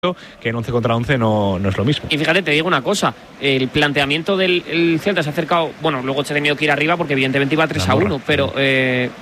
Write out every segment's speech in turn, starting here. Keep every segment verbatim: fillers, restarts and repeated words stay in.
que en once contra once no, no es lo mismo. Y fíjate, te digo una cosa, el planteamiento del el Celta se ha acercado, bueno, luego se ha tenido que ir arriba porque evidentemente iba tres a uno, pero... Eh,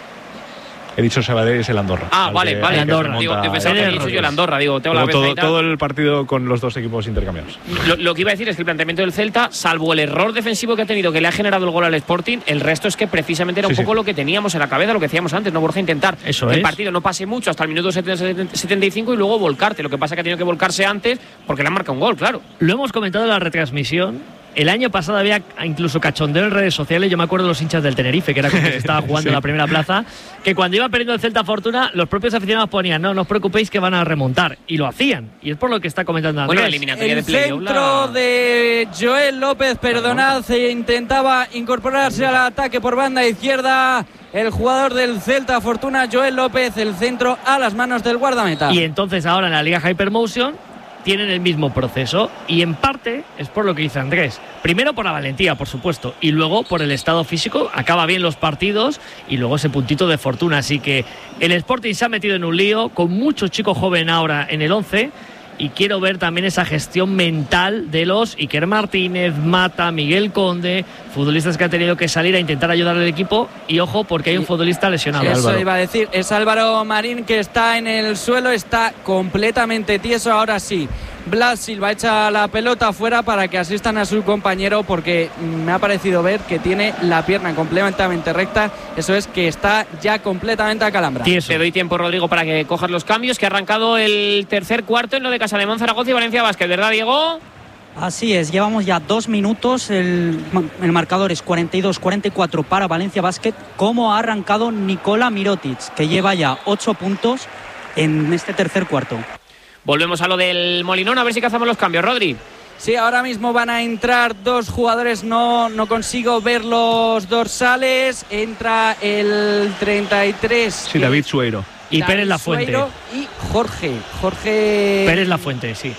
He dicho Sabadell es el Andorra. Ah, vale, que, vale. Que Andorra. Digo, te pensaba que he dicho yo el Andorra. Digo, tengo la todo, todo el partido con los dos equipos intercambiados. Lo, lo que iba a decir es que el planteamiento del Celta, salvo el error defensivo que ha tenido, que le ha generado el gol al Sporting, el resto es que precisamente era un sí, poco sí. lo que teníamos en la cabeza, lo que decíamos antes, no, Borja, intentar Eso que es. el partido no pase mucho hasta el minuto setenta y cinco y luego volcarte. Lo que pasa es que ha tenido que volcarse antes porque le han marcado un gol, claro. Lo hemos comentado en la retransmisión. El año pasado había incluso cachondeo en redes sociales. Yo me acuerdo de los hinchas del Tenerife, que era cuando se estaba jugando sí. en la primera plaza, que cuando iba perdiendo el Celta Fortuna, los propios aficionados ponían: no, no os preocupéis que van a remontar. Y lo hacían. Y es por lo que está comentando Andrés. Bueno, la eliminatoria el de play centro la... de Joel López, perdonad, se intentaba incorporarse al ataque por banda izquierda. El jugador del Celta Fortuna, Joel López, el centro a las manos del guardameta. Y entonces ahora en la Liga Hypermotion tienen el mismo proceso, y en parte es por lo que dice Andrés. Primero por la valentía, por supuesto, y luego por el estado físico. Acaba bien los partidos y luego ese puntito de fortuna. Así que el Sporting se ha metido en un lío con muchos chicos jóvenes ahora en el once, y quiero ver también esa gestión mental de los Iker Martínez, Mata, Miguel Conde, futbolistas que han tenido que salir a intentar ayudar al equipo. Y ojo, porque hay un futbolista lesionado. Eso Álvaro. iba a decir, es Álvaro Marín, que está en el suelo, está completamente tieso. Ahora sí, Blas Silva echa la pelota fuera para que asistan a su compañero, porque me ha parecido ver que tiene la pierna completamente recta. Eso es que está ya completamente acalambrado. Te doy tiempo, Rodrigo, para que cojas los cambios, que ha arrancado el tercer cuarto en lo de Casalemón, Zaragoza y Valencia Basket, ¿verdad, Diego? Así es, llevamos ya dos minutos, el, el marcador es cuarenta y dos cuarenta y cuatro para Valencia Basket. Cómo ha arrancado Nikola Mirotic, que lleva ya ocho puntos en este tercer cuarto. Volvemos a lo del Molinón, a ver si cazamos los cambios, Rodri. Sí, ahora mismo van a entrar dos jugadores, no, no consigo ver los dorsales. Entra el treinta y tres. Sí, David Sueiro. Y David Pérez Lafuente. Sueiro y Jorge. Jorge. Pérez Lafuente, sí.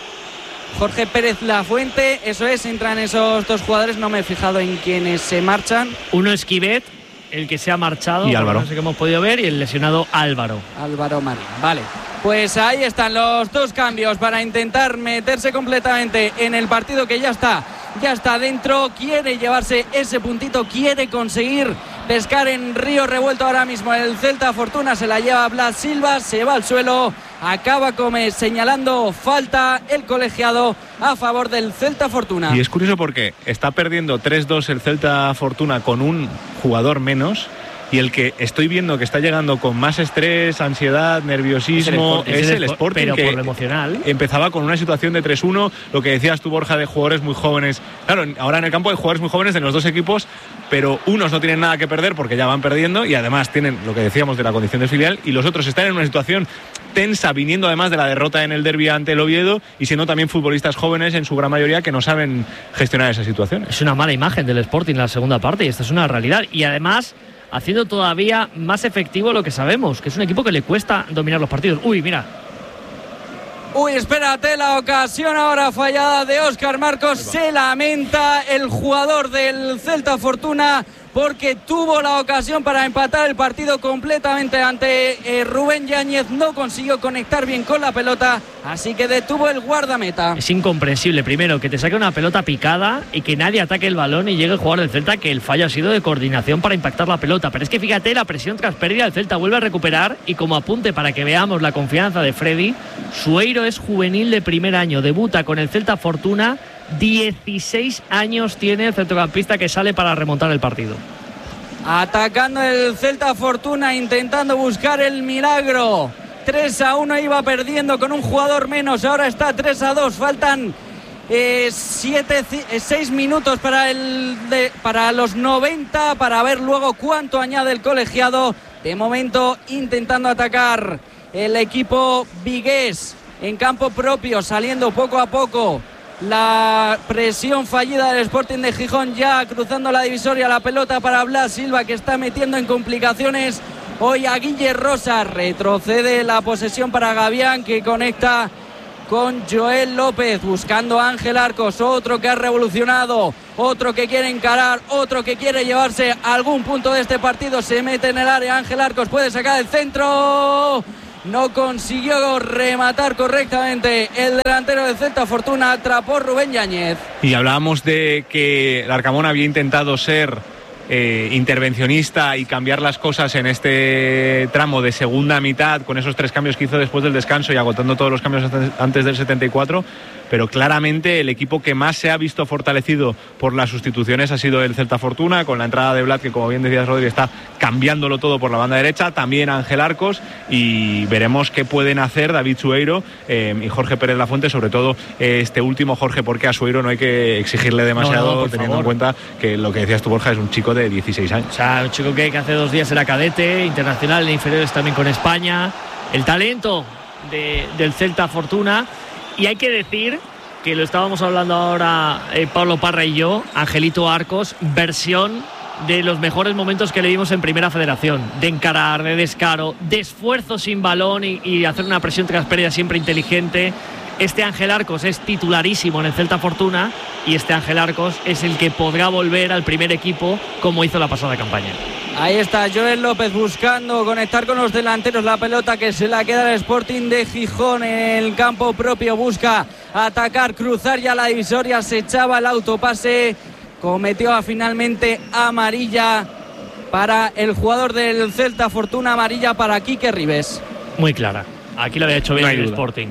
Jorge Pérez Lafuente, eso es, entran esos dos jugadores. No me he fijado en quiénes se marchan. Uno es Quivet, el que se ha marchado, y Álvaro. No sé qué hemos podido ver, y el lesionado Álvaro. Álvaro Marín, vale. Pues ahí están los dos cambios para intentar meterse completamente en el partido, que ya está, ya está dentro. Quiere llevarse ese puntito, quiere conseguir pescar en río revuelto ahora mismo. El Celta Fortuna se la lleva Blas Silva, se va al suelo, acaba como señalando falta el colegiado a favor del Celta Fortuna. Y es curioso porque está perdiendo tres dos el Celta Fortuna con un jugador menos, y el que estoy viendo que está llegando con más estrés, ansiedad, nerviosismo, es el, es el, el Sporting, pero que por lo emocional. Empezaba con una situación de tres uno, lo que decías tú, Borja, de jugadores muy jóvenes. Claro, ahora en el campo hay jugadores muy jóvenes de los dos equipos, pero unos no tienen nada que perder porque ya van perdiendo, y además tienen lo que decíamos de la condición de filial, y los otros están en una situación tensa, viniendo además de la derrota en el derbi ante el Oviedo, y siendo también futbolistas jóvenes en su gran mayoría que no saben gestionar esas situaciones. Es una mala imagen del Sporting en la segunda parte, y esta es una realidad. Y además haciendo todavía más efectivo lo que sabemos, que es un equipo que le cuesta dominar los partidos. Uy, mira. Uy, espérate, la ocasión ahora fallada de Óscar Marcos. Se lamenta el jugador del Celta Fortuna, porque tuvo la ocasión para empatar el partido completamente ante eh, Rubén Yáñez. No consiguió conectar bien con la pelota, así que detuvo el guardameta. Es incomprensible, primero, que te saque una pelota picada y que nadie ataque el balón y llegue el jugador del Celta, que el fallo ha sido de coordinación para impactar la pelota. Pero es que fíjate, la presión tras pérdida, el Celta vuelve a recuperar, y como apunte para que veamos la confianza de Freddy, Sueiro es juvenil de primer año, debuta con el Celta Fortuna. dieciséis años tiene el centrocampista que sale para remontar el partido. Atacando el Celta Fortuna, intentando buscar el milagro. tres a uno iba perdiendo con un jugador menos, ahora está tres a dos. Faltan eh, seis minutos para, el de, para los noventa, para ver luego cuánto añade el colegiado. De momento intentando atacar el equipo vigués en campo propio, saliendo poco a poco. La presión fallida del Sporting de Gijón, ya cruzando la divisoria, la pelota para Blas Silva, que está metiendo en complicaciones hoy a Guille Rosa. Retrocede la posesión para Gavián, que conecta con Joel López, buscando a Ángel Arcos, otro que ha revolucionado, otro que quiere encarar, otro que quiere llevarse algún punto de este partido. Se mete en el área Ángel Arcos, puede sacar el centro no consiguió rematar correctamente el delantero del Celta Fortuna, atrapó Rubén Yáñez. Y hablábamos de que el Arcamón había intentado ser eh, intervencionista y cambiar las cosas en este tramo de segunda mitad con esos tres cambios que hizo después del descanso y agotando todos los cambios antes del setenta y cuatro, pero claramente el equipo que más se ha visto fortalecido por las sustituciones ha sido el Celta Fortuna, con la entrada de Vlad, que como bien decías, Rodri, está cambiándolo todo por la banda derecha, también Ángel Arcos, y veremos qué pueden hacer David Sueiro eh, y Jorge Pérez Lafuente, sobre todo eh, este último Jorge, porque a Sueiro no hay que exigirle demasiado, no, no, teniendo favor. en cuenta que lo que decías tú, Borja, es un chico de dieciséis años. O sea, un chico que, que hace dos días era cadete, internacional de inferiores también con España, el talento de, del Celta Fortuna. Y hay que decir que lo estábamos hablando ahora eh, Pablo Parra y yo, Angelito Arcos, versión de los mejores momentos que le vimos en Primera Federación, de encarar, de descaro, de esfuerzo sin balón y, y hacer una presión tras pérdida siempre inteligente. Este Ángel Arcos es titularísimo en el Celta Fortuna y este Ángel Arcos es el que podrá volver al primer equipo como hizo la pasada campaña. Ahí está Joel López buscando conectar con los delanteros, la pelota que se la queda el Sporting de Gijón en el campo propio, busca atacar, cruzar ya la divisoria, se echaba el autopase, cometió finalmente amarilla para el jugador del Celta Fortuna, amarilla para Quique Ribes. Muy clara, aquí lo había hecho bien no el duda. Sporting.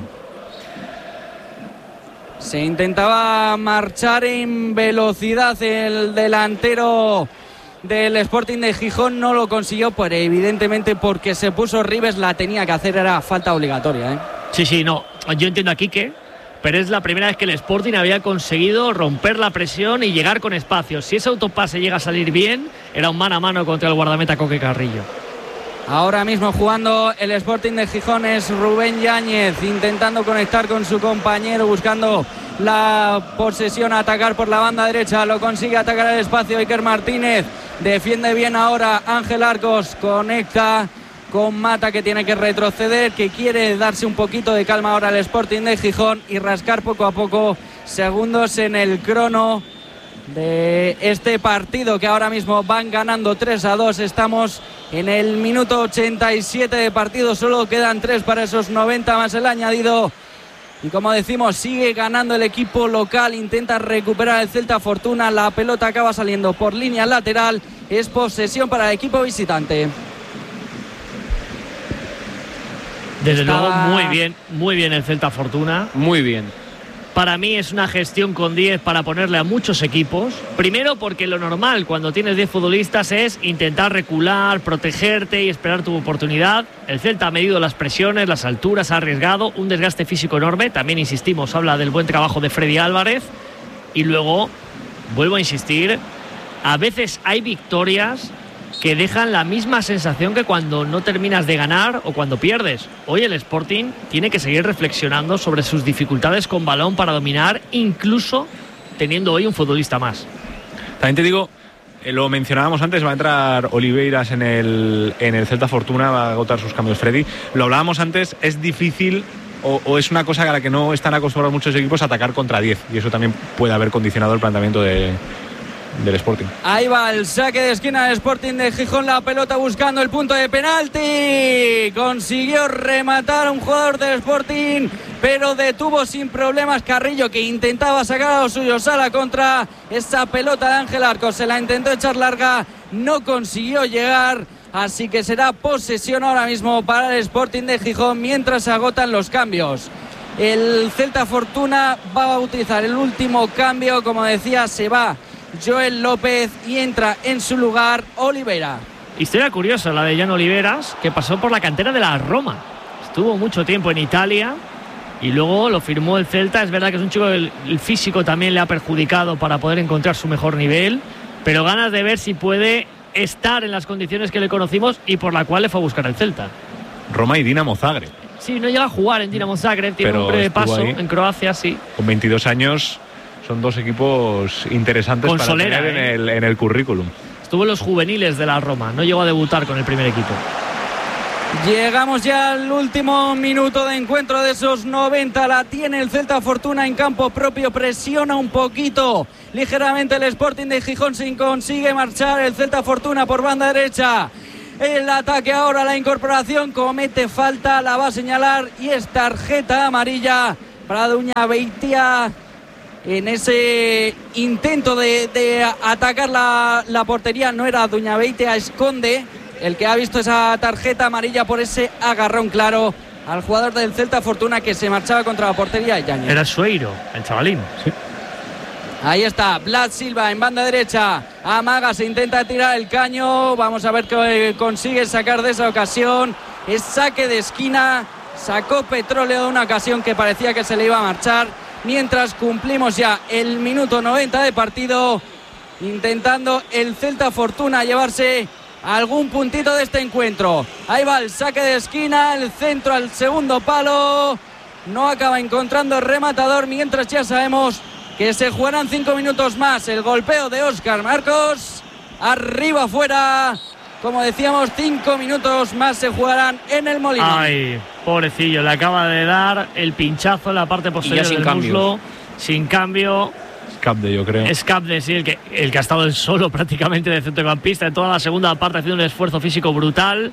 Se intentaba marchar en velocidad el delantero del Sporting de Gijón, no lo consiguió, pues evidentemente porque se puso Ribes, la tenía que hacer, era falta obligatoria, ¿eh? Sí, sí, no, yo entiendo a Quique, pero es la primera vez que el Sporting había conseguido romper la presión y llegar con espacios. Si ese autopase llega a salir bien, era un mano a mano contra el guardameta Coque Carrillo. Ahora mismo jugando el Sporting de Gijón es Rubén Yáñez, intentando conectar con su compañero, buscando la posesión, a atacar por la banda derecha, lo consigue atacar el espacio Iker Martínez, defiende bien ahora Ángel Arcos, conecta con Mata, que tiene que retroceder, que quiere darse un poquito de calma ahora al Sporting de Gijón y rascar poco a poco segundos en el crono de este partido, que ahora mismo van ganando tres a dos. Estamos en el minuto ochenta y siete de partido, solo quedan tres para esos noventa más el añadido, y como decimos, sigue ganando el equipo local, intenta recuperar el Celta Fortuna, la pelota acaba saliendo por línea lateral, es posesión para el equipo visitante. Desde Estaba... luego muy bien, muy bien el Celta Fortuna, muy bien. Para mí es una gestión con diez para ponerle a muchos equipos. Primero porque lo normal cuando tienes diez futbolistas es intentar recular, protegerte y esperar tu oportunidad. El Celta ha medido las presiones, las alturas, ha arriesgado, un desgaste físico enorme. También insistimos, habla del buen trabajo de Freddy Álvarez. Y luego, vuelvo a insistir, a veces hay victorias que dejan la misma sensación que cuando no terminas de ganar o cuando pierdes. Hoy el Sporting tiene que seguir reflexionando sobre sus dificultades con balón para dominar, incluso teniendo hoy un futbolista más. También te digo, eh, lo mencionábamos antes, va a entrar Oliveiras en el, en el Celta Fortuna, va a agotar sus cambios Freddy. Lo hablábamos antes, es difícil o, o es una cosa a la que no están acostumbrados muchos equipos, a atacar contra diez, y eso también puede haber condicionado el planteamiento de... del Sporting. Ahí va el saque de esquina del Sporting de Gijón, la pelota buscando el punto de penalti, consiguió rematar a un jugador del Sporting, pero detuvo sin problemas Carrillo, que intentaba sacar a los suyos a la contra. Esa pelota de Ángel Arcos se la intentó echar larga, no consiguió llegar, así que será posesión ahora mismo para el Sporting de Gijón mientras se agotan los cambios. El Celta Fortuna va a utilizar el último cambio, como decía, se va Joel López y entra en su lugar Oliveira. Historia curiosa la de Jan Oliveras, que pasó por la cantera de la Roma. Estuvo mucho tiempo en Italia y luego lo firmó el Celta. Es verdad que es un chico que el, el físico también le ha perjudicado para poder encontrar su mejor nivel, pero ganas de ver si puede estar en las condiciones que le conocimos y por la cual le fue a buscar el Celta. Roma y Dinamo Zagreb. Sí, no llega a jugar en Dinamo Zagreb, tiene pero un breve paso ahí. En Croacia, sí. Con veintidós años... son dos equipos interesantes con para Solera, tener ¿eh? en, el, en el currículum. Estuvo en los juveniles de la Roma, no llegó a debutar con el primer equipo. Llegamos ya al último minuto de encuentro de esos noventa. La tiene el Celta Fortuna en campo propio, presiona un poquito ligeramente el Sporting de Gijón, sin consigue marchar el Celta Fortuna por banda derecha. el ataque ahora, la incorporación, comete falta, la va a señalar y es tarjeta amarilla para Duñabeitia en ese intento de, de atacar la, la portería. No era Duñabeitia, Esconde el que ha visto esa tarjeta amarilla por ese agarrón claro al jugador del Celta Fortuna que se marchaba contra la portería de Yáñez. Era Sueiro, el chavalín. Sí. Ahí está, Vlad Silva en banda derecha. Amaga, se intenta tirar el caño. Vamos a ver qué consigue sacar de esa ocasión. Es saque de esquina. Sacó Petróleo de una ocasión que parecía que se le iba a marchar. Mientras cumplimos ya el minuto noventa de partido, intentando el Celta Fortuna llevarse algún puntito de este encuentro. Ahí va el saque de esquina, el centro al segundo palo. No acaba encontrando rematador, mientras ya sabemos que se jugarán cinco minutos más. El golpeo de Óscar Marcos. Arriba, afuera. Como decíamos, cinco minutos más se jugarán en el Molinón. Ay, pobrecillo, le acaba de dar el pinchazo en la parte posterior del muslo. Sin cambio. Capde, yo creo. Es Capde, sí, el que, el que ha estado el solo prácticamente de centrocampista en toda la segunda parte, haciendo un esfuerzo físico brutal.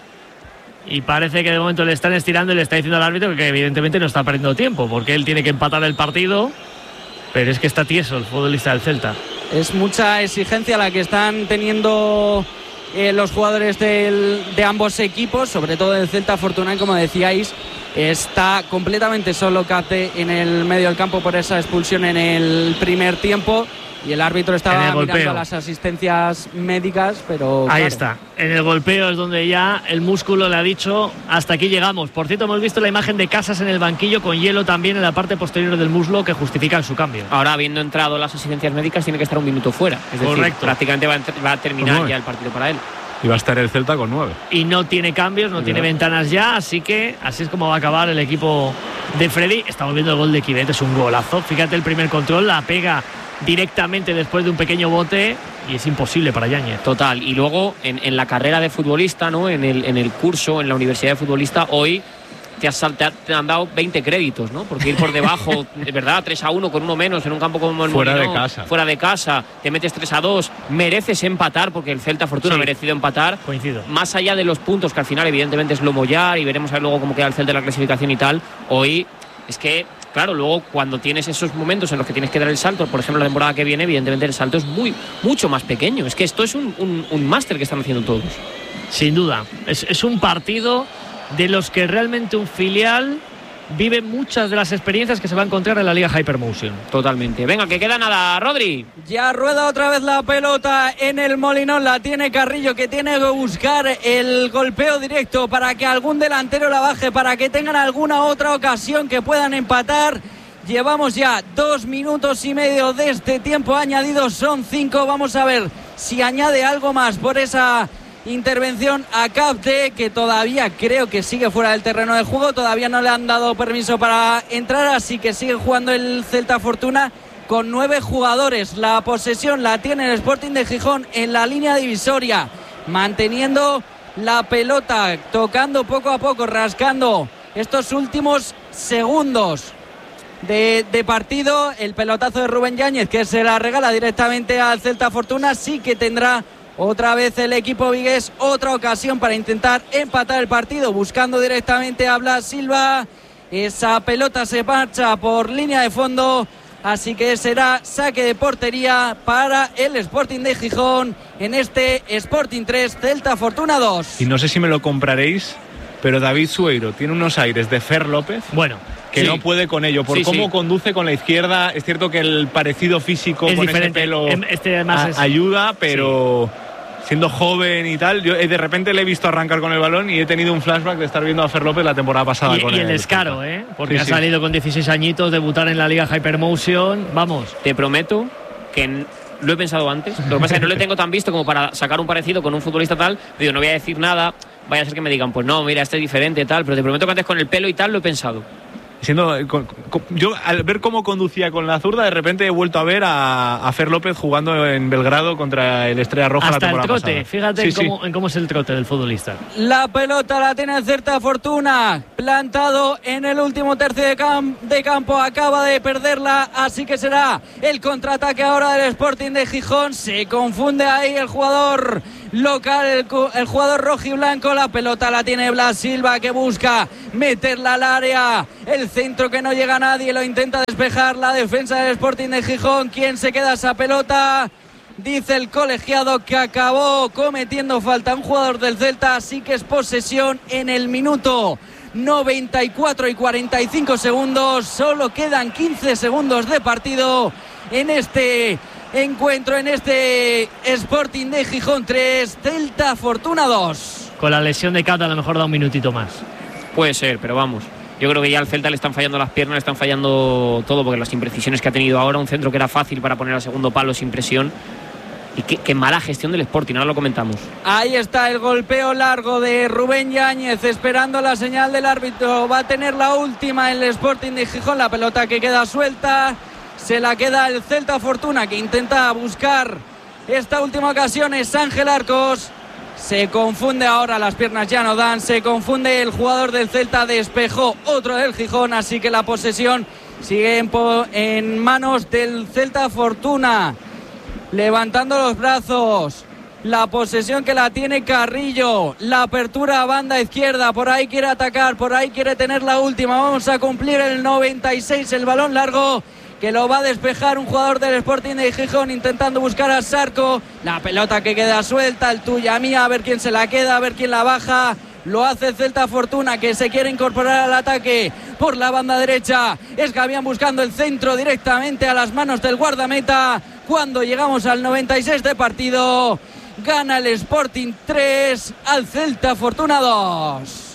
Y parece que de momento le están estirando y le está diciendo al árbitro que evidentemente no está perdiendo tiempo, porque él tiene que empatar el partido. Pero es que está tieso el futbolista del Celta. Es mucha exigencia la que están teniendo eh, los jugadores del, de ambos equipos, sobre todo del Celta Fortuna, como decíais. Está completamente solo Capde en el medio del campo por esa expulsión en el primer tiempo. Y el árbitro estaba el mirando a las asistencias médicas, pero ahí claro. está. En el golpeo es donde ya el músculo le ha dicho hasta aquí llegamos. Por cierto, hemos visto la imagen de Casas en el banquillo con hielo también en la parte posterior del muslo que justifican su cambio. Ahora, habiendo entrado las asistencias médicas, tiene que estar un minuto fuera. Es decir, correcto. Prácticamente va a, va a terminar ya el partido para él. Y va a estar el Celta con nueve. Y no tiene cambios, no tiene ventanas ya, así que así es como va a acabar el equipo de Freddy. Estamos viendo el gol de Quivet, es un golazo. Fíjate el primer control, la pega directamente después de un pequeño bote y es imposible para Yáñez. Total, y luego en, en la carrera de futbolista, ¿no? En el, en el curso, en la universidad de futbolista, hoy te, has, te, te han dado veinte créditos, ¿no? Porque ir por debajo, de verdad, tres a uno con uno menos en un campo como el fuera Molinón, de casa. Fuera de casa, te metes tres a dos, mereces empatar, porque el Celta Fortuna Sí. ha merecido empatar. Coincido. Más allá de los puntos, que al final evidentemente es lo mollar, y veremos a ver luego cómo queda el Celta de la clasificación y tal, hoy es que, claro, luego cuando tienes esos momentos en los que tienes que dar el salto, por ejemplo la temporada que viene, evidentemente el salto es muy mucho más pequeño. Es que esto es un, un, un máster que están haciendo todos. Sin duda, es, es un partido de los que realmente un filial vive muchas de las experiencias que se va a encontrar en la Liga Hypermotion. Totalmente. Venga, que queda nada, Rodri. Ya rueda otra vez la pelota en el Molinón, la tiene Carrillo, que tiene que buscar el golpeo directo para que algún delantero la baje, para que tengan alguna otra ocasión que puedan empatar. Llevamos ya dos minutos y medio de este tiempo añadido, son cinco. Vamos a ver si añade algo más por esa intervención a Capde, que todavía creo que sigue fuera del terreno de juego. Todavía no le han dado permiso para entrar, así que sigue jugando el Celta Fortuna con nueve jugadores. La posesión la tiene el Sporting de Gijón en la línea divisoria, manteniendo la pelota, tocando poco a poco, rascando estos últimos segundos de, de partido. El pelotazo de Rubén Yáñez, que se la regala directamente al Celta Fortuna. Sí que tendrá otra vez el equipo vigués otra ocasión para intentar empatar el partido, buscando directamente a Blas Silva. Esa pelota se marcha por línea de fondo, así que será saque de portería para el Sporting de Gijón en este Sporting tres, Celta Fortuna dos. Y no sé si me lo compraréis, pero David Sueiro tiene unos aires de Fer López. Bueno, que sí. no puede con ello, por Sí, cómo sí. conduce con la izquierda. Es cierto que el parecido físico Es con diferente. ese pelo Este además a- es- ayuda, pero siendo joven y tal, yo eh, de repente le he visto arrancar con el balón y he tenido un flashback de estar viendo a Fer López la temporada pasada y, con y el el descaro, Celta. ¿eh? Porque Sí, ha sí. salido con dieciséis añitos, debutar en la Liga Hypermotion. Vamos. Te prometo que n- lo he pensado antes. Lo que pasa es que no le tengo tan visto como para sacar un parecido con un futbolista tal. Digo, no voy a decir nada. Vaya a ser que me digan, pues no, mira, este es diferente tal. Pero te prometo que antes con el pelo y tal lo he pensado. Siendo, eh, con- con- yo al ver cómo conducía con la zurda, de repente he vuelto a ver a, a Fer López jugando en Belgrado contra el Estrella Roja Hasta la el temporada trote. pasada. Fíjate Sí, en, sí. cómo, en cómo es el trote del futbolista. La pelota la tiene el Celta Fortuna, plantado en el último tercio de, cam- de campo, acaba de perderla, así que será el contraataque ahora del Sporting de Gijón. Se confunde ahí el jugador local, el, el jugador rojiblanco. La pelota la tiene Blas Silva, que busca meterla al área. El centro que no llega a nadie, lo intenta despejar la defensa del Sporting de Gijón. ¿Quién se queda esa pelota? Dice el colegiado que acabó cometiendo falta un jugador del Celta, así que es posesión en el minuto noventa y cuatro y cuarenta y cinco segundos. Solo quedan quince segundos de partido en este encuentro, en este Sporting de Gijón tres, Celta Fortuna dos. Con la lesión de Cata a lo mejor da un minutito más. Puede ser, pero vamos, yo creo que ya al Celta le están fallando las piernas, le están fallando todo, porque las imprecisiones que ha tenido ahora, un centro que era fácil para poner al segundo palo sin presión. Y qué, qué mala gestión del Sporting, ahora lo comentamos. Ahí está el golpeo largo de Rubén Yáñez, esperando la señal del árbitro. Va a tener la última el Sporting de Gijón, la pelota que queda suelta. Se la queda el Celta Fortuna, que intenta buscar esta última ocasión. Es Ángel Arcos. Se confunde ahora, las piernas ya no dan. Se confunde el jugador del Celta, despejó otro del Gijón. Así que la posesión sigue en, en manos del Celta Fortuna. Levantando los brazos, la posesión que la tiene Carrillo, la apertura a banda izquierda, por ahí quiere atacar, por ahí quiere tener la última. Vamos a cumplir el noventa y seis, el balón largo que lo va a despejar un jugador del Sporting de Gijón, intentando buscar a Sarco. La pelota que queda suelta, el tuya mía, a ver quién se la queda, a ver quién la baja. Lo hace Celta Fortuna, que se quiere incorporar al ataque por la banda derecha. Es Gavián buscando el centro directamente a las manos del guardameta. Cuando llegamos al noventa y seis de partido, gana el Sporting tres al Celta Fortuna dos.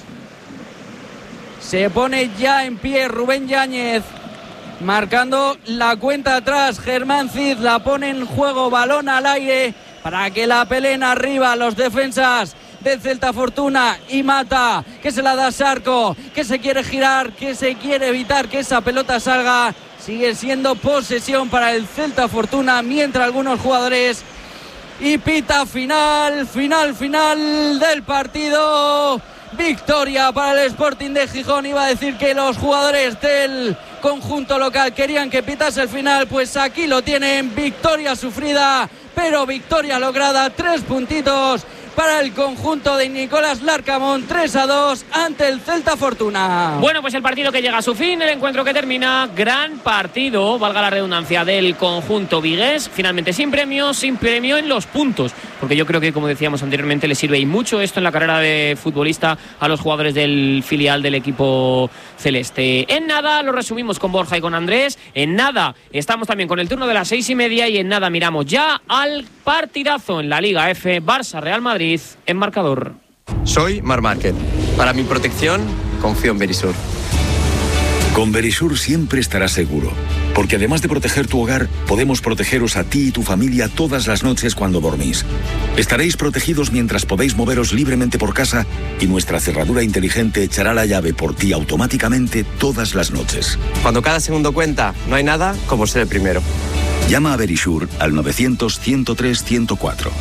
Se pone ya en pie Rubén Yáñez, marcando la cuenta atrás. Germán Cid la pone en juego, balón al aire para que la peleen arriba los defensas del Celta Fortuna. Y Mata, que se la da Sarco, que se quiere girar, que se quiere evitar que esa pelota salga. Sigue siendo posesión para el Celta Fortuna, mientras algunos jugadores. Y pita final, final, final del partido. Victoria para el Sporting de Gijón. Iba a decir que los jugadores del conjunto local querían que pitase el final, pues aquí lo tienen. Victoria sufrida, pero victoria lograda. Tres puntitos para el conjunto de Nicolás Larcamón, tres a dos ante el Celta Fortuna. Bueno, pues el partido que llega a su fin, el encuentro que termina, gran partido, valga la redundancia, del conjunto vigués, finalmente sin premio, sin premio en los puntos, porque yo creo que, como decíamos anteriormente, le sirve y mucho esto en la carrera de futbolista a los jugadores del filial del equipo celeste. En nada lo resumimos con Borja y con Andrés, en nada estamos también con el turno de las seis y media y en nada miramos ya al partidazo en la Liga F, Barça-Real Madrid en marcador. Soy Marc Márquez. Para mi protección, confío en Verisur. Con Verisur siempre estarás seguro, porque además de proteger tu hogar, podemos protegeros a ti y tu familia todas las noches cuando dormís. Estaréis protegidos mientras podéis moveros libremente por casa y nuestra cerradura inteligente echará la llave por ti automáticamente todas las noches. Cuando cada segundo cuenta, no hay nada como ser el primero. Llama a Verisur al novecientos, ciento tres, ciento cuatro.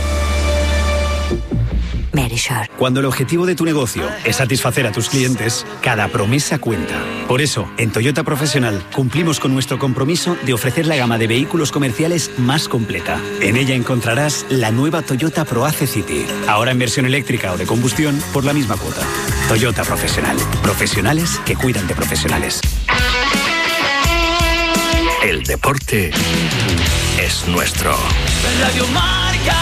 Verisur. Cuando el objetivo de tu negocio es satisfacer a tus clientes, cada promesa cuenta. Por eso, en Toyota Profesional cumplimos con nuestro compromiso de ofrecer la gama de vehículos comerciales más completa. En ella encontrarás la nueva Toyota ProAce City, ahora en versión eléctrica o de combustión por la misma cuota. Toyota Profesional. Profesionales que cuidan de profesionales. El deporte es nuestro. Radio Marca.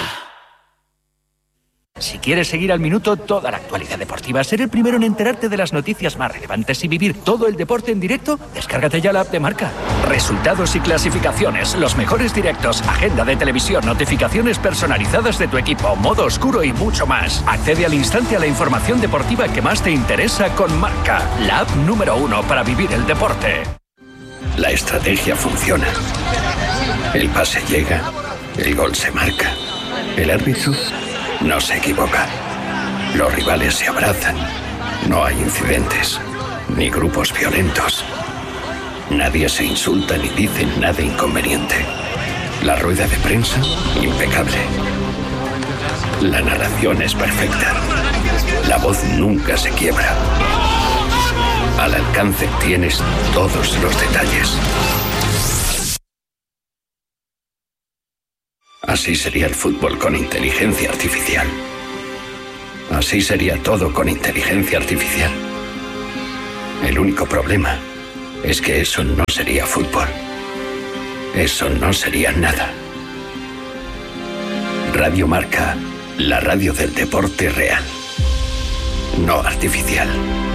Si quieres seguir al minuto toda la actualidad deportiva, ser el primero en enterarte de las noticias más relevantes y vivir todo el deporte en directo, descárgate ya la app de Marca. Resultados y clasificaciones, los mejores directos, agenda de televisión, notificaciones personalizadas de tu equipo, modo oscuro y mucho más. Accede al instante a la información deportiva que más te interesa con Marca, la app número uno para vivir el deporte. La estrategia funciona. El pase llega, el gol se marca, el árbitro no se equivoca. Los rivales se abrazan. No hay incidentes, ni grupos violentos. Nadie se insulta ni dice nada inconveniente. La rueda de prensa, impecable. La narración es perfecta. La voz nunca se quiebra. Al alcance tienes todos los detalles. Así sería el fútbol con inteligencia artificial. Así sería todo con inteligencia artificial. El único problema es que eso no sería fútbol. Eso no sería nada. Radio Marca, la radio del deporte real, no artificial.